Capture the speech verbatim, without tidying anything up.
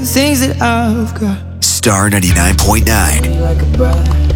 things that I've got. Star ninety-nine point nine. Like a bride.